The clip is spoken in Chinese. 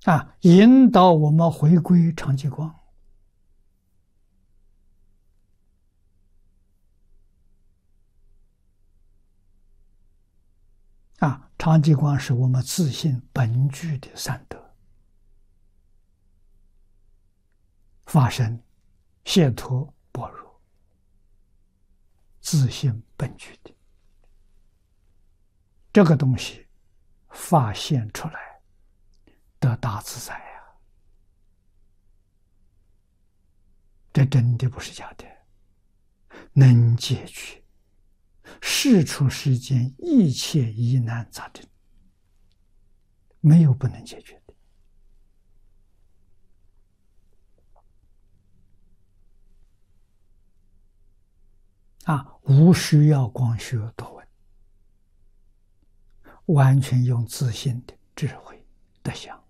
引导我们回归常寂光。常寂光是我们自性本具的善德，法身、解脱、般若，自性本具的这个东西发现出来，得大自在呀！这真的不是假的，能解决世出世间一切疑难杂症，没有不能解决的。无需要光学多闻，完全用自信的智慧德相